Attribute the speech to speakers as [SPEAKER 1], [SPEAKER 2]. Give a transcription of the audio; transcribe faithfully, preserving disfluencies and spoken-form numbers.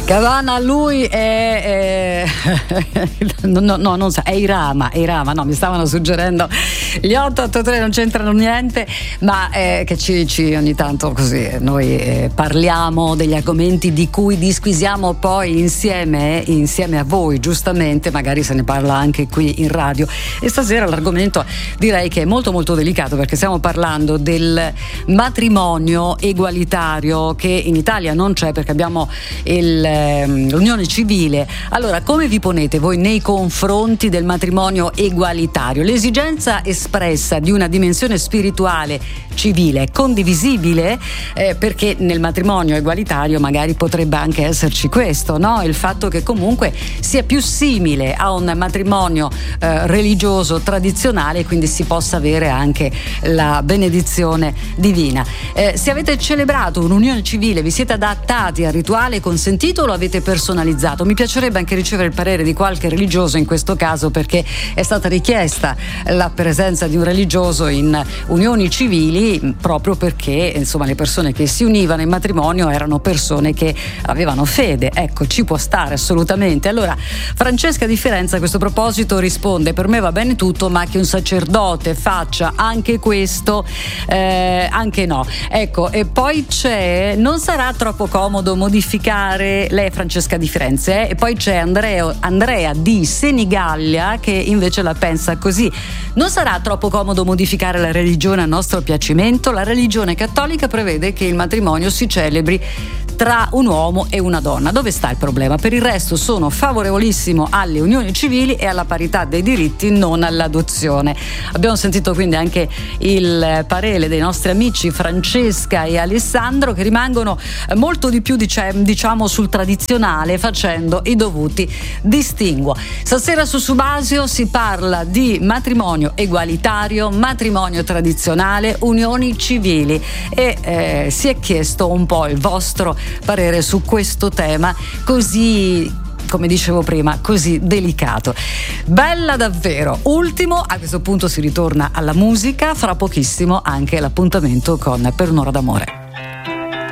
[SPEAKER 1] Cavanna, lui è, è no, no, no, non so, è Irama, è Irama, no, mi stavano suggerendo gli otto otto tre, non c'entrano niente, ma eh, che ci, ci ogni tanto così noi eh, parliamo degli argomenti di cui disquisiamo poi insieme, insieme a voi, giustamente, magari se ne parla anche qui in radio. E stasera l'argomento direi che è molto molto delicato, perché stiamo parlando del matrimonio egualitario, che in Italia non c'è perché abbiamo il l'unione civile. Allora, come vi ponete voi nei confronti del matrimonio egualitario? L'esigenza espressa di una dimensione spirituale civile è condivisibile, eh, perché nel matrimonio egualitario magari potrebbe anche esserci questo, no? Il fatto che comunque sia più simile a un matrimonio eh, religioso tradizionale, quindi si possa avere anche la benedizione divina. Eh, se avete celebrato un'unione civile, vi siete adattati al rituale consentito, lo avete personalizzato? Mi piacerebbe anche ricevere il parere di qualche religioso in questo caso, perché è stata richiesta la presenza di un religioso in unioni civili, proprio perché insomma le persone che si univano in matrimonio erano persone che avevano fede. Ecco, ci può stare assolutamente. Allora Francesca di Firenze a questo proposito risponde: per me va bene tutto, ma che un sacerdote faccia anche questo eh, anche no. Ecco, e poi c'è, non sarà troppo comodo modificare, lei è Francesca di Firenze, eh? E poi c'è Andrea, Andrea di Senigallia che invece la pensa così: non sarà troppo comodo modificare la religione a nostro piacimento? La religione cattolica prevede che il matrimonio si celebri tra un uomo e una donna. Dove sta il problema? Per il resto sono favorevolissimo alle unioni civili e alla parità dei diritti, non all'adozione. Abbiamo sentito quindi anche il parere dei nostri amici Francesca e Alessandro, che rimangono molto di più diciamo sul tradizionale, facendo i dovuti distinguo. Stasera su Subasio si parla di matrimonio egualitario, matrimonio tradizionale, unioni civili, e eh, si è chiesto un po' il vostro parere su questo tema così, come dicevo prima, così delicato. Bella davvero. Ultimo, a questo punto si ritorna alla musica, fra pochissimo anche l'appuntamento con Per un'ora d'amore.